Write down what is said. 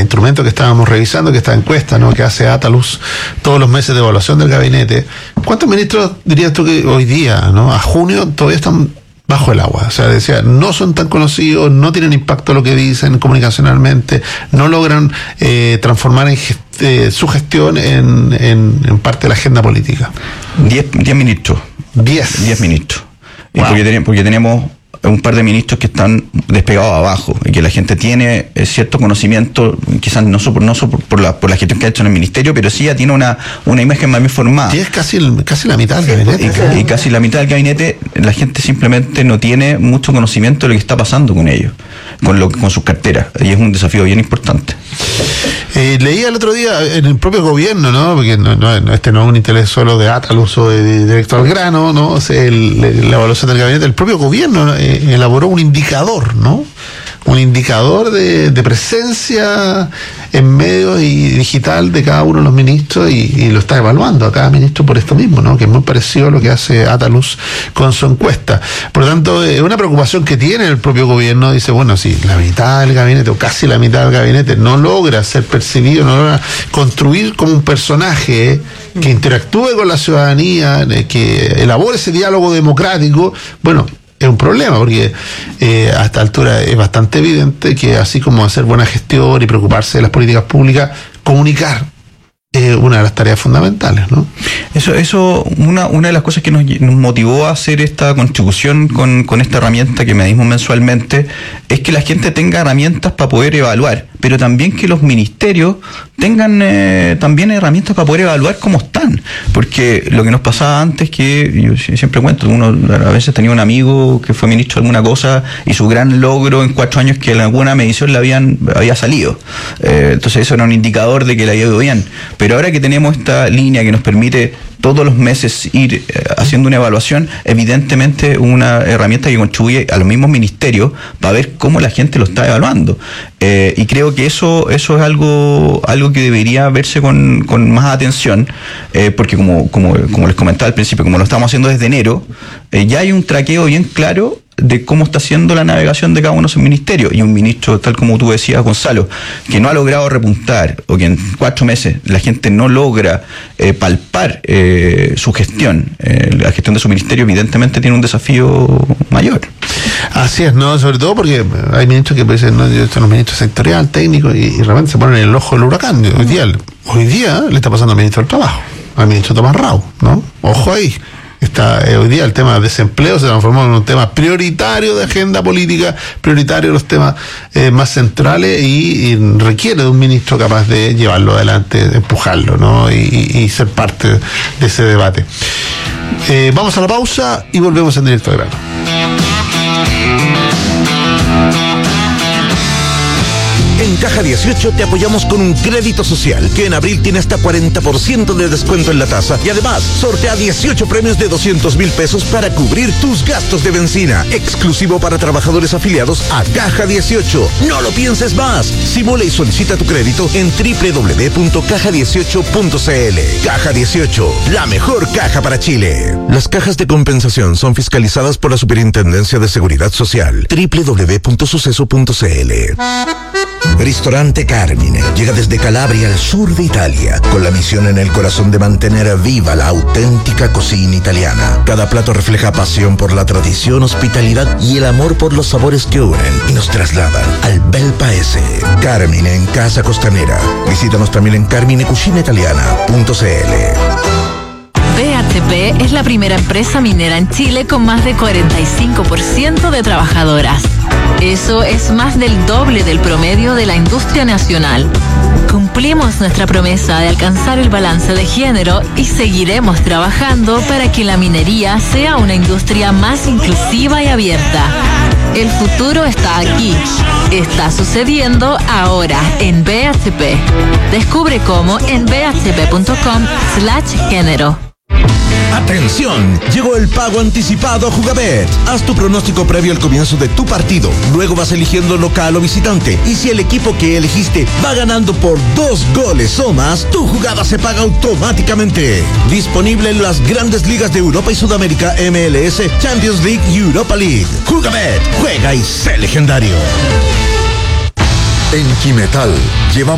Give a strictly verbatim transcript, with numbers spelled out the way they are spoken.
instrumento que estábamos revisando, que esta encuesta, ¿no?, que hace Atalus todos los meses de evaluación del gabinete, ¿cuántos ministros dirías tú que hoy día, ¿no?, a junio, todavía están bajo el agua? O sea, decía, no son tan conocidos, no tienen impacto lo que dicen comunicacionalmente, no logran eh, transformar en gest- eh, su gestión en, en, en parte de la agenda política. Diez, diez ministros. Diez. Diez ministros. Wow. Porque, ten, porque tenemos un par de ministros que están despegados abajo y que la gente tiene eh, cierto conocimiento, quizás no, so, no so, por, la, por la gestión que ha hecho en el ministerio, pero sí ya tiene una, una imagen más bien formada. Sí, es casi, el, casi la mitad del gabinete. Y, y casi la mitad del gabinete, la gente simplemente no tiene mucho conocimiento de lo que está pasando con ellos, con, lo, con sus carteras, y es un desafío bien importante. Eh, leía el otro día en el propio gobierno, ¿no?, porque no, no, este no es un interés solo de Atalus o de, de directo al grano, ¿no?, o sea, el, la evaluación del gabinete, el propio gobierno eh, elaboró un indicador, ¿no?, un indicador de, de presencia en medios y digital de cada uno de los ministros, y, y lo está evaluando a cada ministro por esto mismo, ¿no?, que es muy parecido a lo que hace Atalus con su encuesta. Por lo tanto, es una preocupación que tiene el propio gobierno. Dice, bueno, si la mitad del gabinete o casi la mitad del gabinete no logra ser percibido, no logra construir como un personaje que interactúe con la ciudadanía, que elabore ese diálogo democrático, bueno, es un problema, porque eh, a esta altura es bastante evidente que, así como hacer buena gestión y preocuparse de las políticas públicas, comunicar es una de las tareas fundamentales, ¿no? Eso, eso, una, una de las cosas que nos, nos motivó a hacer esta contribución con, con esta herramienta que medimos mensualmente, es que la gente tenga herramientas para poder evaluar, pero también que los ministerios tengan eh, también herramientas para poder evaluar cómo están, porque lo que nos pasaba antes, que yo siempre cuento, uno a veces tenía un amigo que fue ministro de alguna cosa y su gran logro en cuatro años que en alguna medición le habían había salido, eh, entonces eso era un indicador de que le había ido bien. Pero ahora que tenemos esta línea que nos permite todos los meses ir eh, haciendo una evaluación, evidentemente una herramienta que contribuye a los mismos ministerios para ver cómo la gente lo está evaluando. Eh, y creo que eso eso es algo algo que debería verse con, con más atención, eh, porque como, como, como les comentaba al principio, como lo estamos haciendo desde enero, eh, ya hay un traqueo bien claro de cómo está haciendo la navegación de cada uno de sus ministerios, y un ministro, tal como tú decías, Gonzalo, que no ha logrado repuntar, o que en cuatro meses la gente no logra eh, palpar eh, su gestión, eh, la gestión de su ministerio, evidentemente tiene un desafío mayor. Así es, ¿no? Sobre todo porque hay ministros que dicen, no, yo estoy en un ministro sectorial, técnico, y, y realmente se ponen en el ojo del huracán. Hoy día, hoy día le está pasando al ministro del Trabajo, al ministro Tomás Rau, ¿no? Ojo ahí. Está, eh, hoy día el tema del desempleo se transformó en un tema prioritario de agenda política, prioritario de los temas eh, más centrales, y, y requiere de un ministro capaz de llevarlo adelante, de empujarlo, ¿no? Y, y, y ser parte de ese debate. Eh, vamos a la pausa y volvemos en directo al grano. En Caja dieciocho te apoyamos con un crédito social que en abril tiene hasta cuarenta por ciento de descuento en la tasa, y además sortea dieciocho premios de doscientos mil pesos para cubrir tus gastos de benzina, exclusivo para trabajadores afiliados a Caja dieciocho. No lo pienses más. Simula y solicita tu crédito en doble u doble u doble u punto caja dieciocho punto c l. Caja dieciocho, la mejor caja para Chile. Las cajas de compensación son fiscalizadas por la Superintendencia de Seguridad Social. doble u doble u doble u punto suceso punto c l. Ristorante Carmine llega desde Calabria al sur de Italia, con la misión en el corazón de mantener viva la auténtica cocina italiana. Cada plato refleja pasión por la tradición, hospitalidad y el amor por los sabores que unen y nos trasladan al bel paese. Carmine en Casa Costanera. Visítanos también en carmine cucina italiana punto c l. B H P es la primera empresa minera en Chile con más de cuarenta y cinco por ciento de trabajadoras. Eso es más del doble del promedio de la industria nacional. Cumplimos nuestra promesa de alcanzar el balance de género y seguiremos trabajando para que la minería sea una industria más inclusiva y abierta. El futuro está aquí. Está sucediendo ahora en B H P. Descubre cómo en b h p punto com slash género. ¡Atención! Llegó el pago anticipado a Jugabet. Haz tu pronóstico previo al comienzo de tu partido. Luego vas eligiendo local o visitante. Y si el equipo que elegiste va ganando por dos goles o más, tu jugada se paga automáticamente. Disponible en las grandes ligas de Europa y Sudamérica, M L S, Champions League y Europa League. Jugabet, juega y sé legendario. En Quimetal llevamos